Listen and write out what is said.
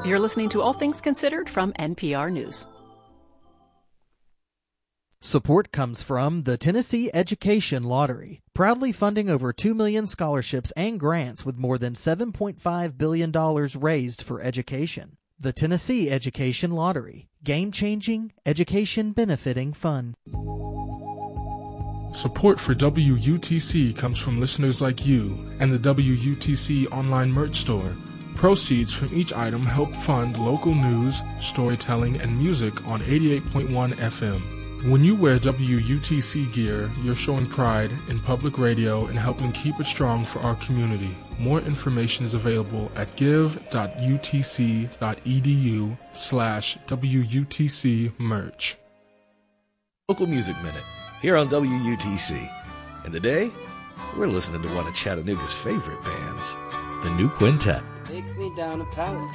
You're listening to All Things Considered from NPR News. Support comes from the Tennessee Education Lottery, proudly funding over 2 million scholarships and grants with more than $7.5 billion raised for education. The Tennessee Education Lottery. Game-changing, education-benefiting fun. Support for WUTC comes from listeners like you and the WUTC online merch store. Proceeds from each item help fund local news, storytelling, and music on 88.1 FM. When you wear WUTC gear, you're showing pride in public radio and helping keep it strong for our community. More information is available at give.utc.edu/WUTC merch. Local Music Minute here on WUTC. And today, we're listening to one of Chattanooga's favorite bands, the New Quintet. Take me down a pallet